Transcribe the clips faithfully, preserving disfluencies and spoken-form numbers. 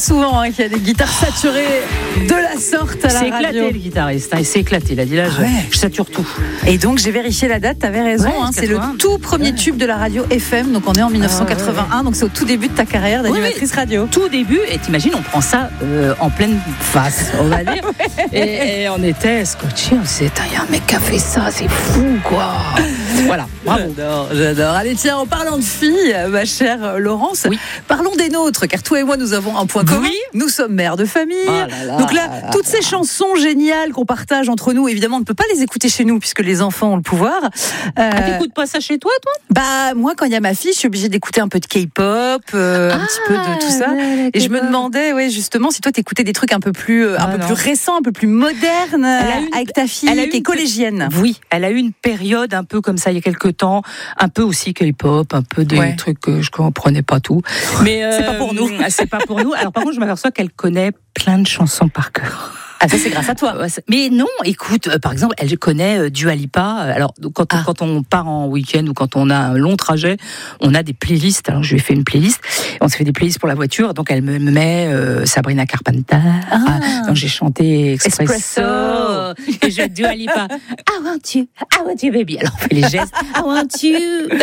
souvent hein, qu'il y a des guitares saturées de la sorte à la c'est radio. éclaté le guitariste, hein, il s'est éclaté. Il a dit là, je, Ouais. je sature tout. Et donc j'ai vérifié la date, t'avais raison, Ouais, hein, c'est le quatre-vingt-un. tout premier Ouais. tube de la radio F M, donc on est en dix-neuf cent quatre-vingt-un, Ah, ouais, ouais. donc c'est au tout début de ta carrière d'animatrice Oui, radio. Tout début, et t'imagines, on prend ça euh, en pleine face, on va dire. et, et on était scotchés, on se disait, il y a un mec qui a fait ça, c'est fou, quoi. Voilà, bravo. J'adore, j'adore. Allez, tiens, en parlant de filles, ma chère Laurence, Oui. parlons des nôtres, car toi et moi, nous avons un point commun. Oui. Nous sommes mères de famille. Oh là là Donc là, là là toutes ces chansons géniales qu'on partage entre nous, évidemment, on ne peut pas les écouter chez nous, puisque les enfants ont le pouvoir. Euh, Ah, t'écoutes pas ça chez toi, toi? bah, moi, quand il y a ma fille, je suis obligée d'écouter un peu de K-pop, euh, un petit peu de tout ça. Et je me demandais, ouais, justement, si toi t'écoutais des trucs un peu plus, euh, un Ah, peu non. plus récents, un peu plus modernes, a une- avec ta fille elle a qui est une- collégienne. Oui, elle a eu une période un peu comme ça il y a quelques temps, un peu aussi K-pop, un peu des Ouais. trucs que je comprenais pas tout. Mais C'est pas pour nous. C'est pas pour nous. Alors par contre, je m'aperçois qu'elle connaît plein de chansons par cœur. Ah, ça, c'est grâce à toi. Ouais, c'est- Mais non, écoute, euh, par exemple, elle connaît euh, Dua Lipa. Euh, Alors, donc, quand, on, Ah. quand on part en week-end ou quand on a un long trajet, on a des playlists. Alors, je lui ai fait une playlist. On s'est fait des playlists pour la voiture. Donc, elle me me met euh, Sabrina Carpenter. Ah. Donc, j'ai chanté Expresso. Espresso. Et je Dua Lipa. I want you, I want you, baby. Alors, on fait les gestes. I want you.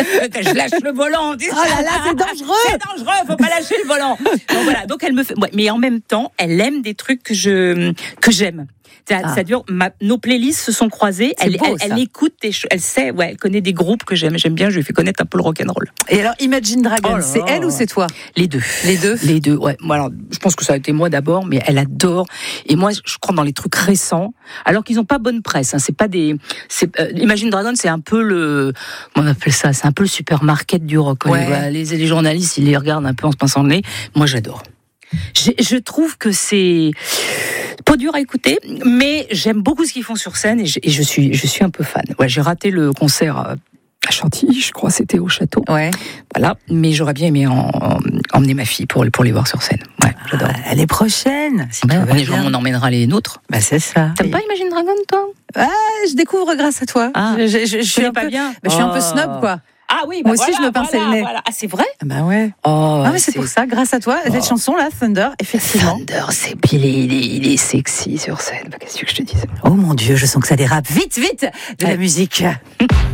Je lâche le volant. Oh là là, c'est dangereux. C'est dangereux, faut pas lâcher le volant. Donc voilà, donc elle me fait. Ouais, mais en même temps, elle aime des trucs que je que j'aime. Ça, Ah. ça dure. Ma, nos playlists se sont croisées. C'est Elle, beau, elle, ça. elle écoute des choses. Elle sait, ouais, elle connaît des groupes que j'aime. J'aime bien. Je lui ai fait connaître un peu le rock'n'roll. Et alors, Imagine Dragons, Oh là c'est là. elle ou c'est toi? Les deux. Les deux. Les deux. Ouais. Moi, alors, je pense que ça a été moi d'abord, mais elle adore. Et moi, je crois dans les trucs récents, alors qu'ils n'ont pas bonne presse. Hein. C'est pas des. C'est, euh, Imagine Dragons, c'est un peu le. Comment on appelle ça? C'est un peu le supermarket du rock. Ouais. Voilà, les, les journalistes, ils les regardent un peu en se pinçant le nez. Moi, j'adore. Je, je trouve que c'est pas dur à écouter, mais j'aime beaucoup ce qu'ils font sur scène et je, et je suis, je suis un peu fan. Ouais, j'ai raté le concert à Chantilly, je crois, c'était au château. Ouais. Voilà, mais j'aurais bien aimé en, en- emmener ma fille pour, pour les voir sur scène. Ouais, j'adore. Ah, elle est prochaine. Si Ben, tout va on, est- bien. on emmènera les nôtres. Bah, c'est ça. T'aimes pas Imagine Dragon, toi? Ah, je découvre grâce à toi. Ah. je, je- je- je suis connais un pas peu, bien. bah, je suis un peu Oh. snob, quoi. Ah oui, Moi aussi, je me pinçais le nez. Ah, c'est vrai? Bah ouais. Oh, Ah, mais c'est pour ça, grâce à toi, cette Oh. chanson-là, Thunder, effectivement. Thunder, c'est puis il est, il est- il est sexy sur scène. Qu'est-ce que je te dise? Oh mon Dieu, je sens que ça dérape. Vite, vite de la Ouais. musique.